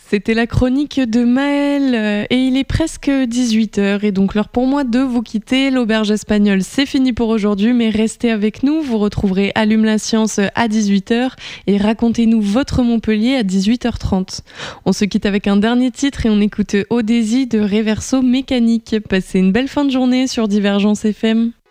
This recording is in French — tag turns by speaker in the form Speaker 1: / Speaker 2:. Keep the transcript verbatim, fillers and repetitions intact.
Speaker 1: C'était la chronique de Maëlle euh, et il est presque dix-huit heures et donc l'heure pour moi de vous quitter. L'auberge espagnole, c'est fini pour aujourd'hui, mais restez avec nous. Vous retrouverez Allume la science à dix-huit heures et Racontez-nous votre Montpellier à dix-huit heures trente. On se quitte avec un dernier titre et on écoute Odésie de Reverso Mécanique. Passez une belle fin de journée sur Divergence F M.